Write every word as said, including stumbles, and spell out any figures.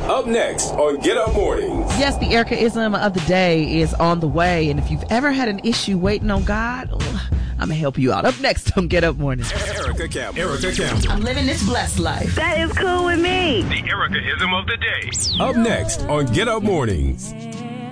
Up next on Get Up Mornings. Yes, the Erica-ism of the day is on the way. And if you've ever had an issue waiting on God, oh, I'm going to help you out. Up next on Get Up Mornings. Erica Campbell. Erica Campbell. I'm living this blessed life. That is cool with me. The Erica-ism of the day. Up next on Get Up Mornings.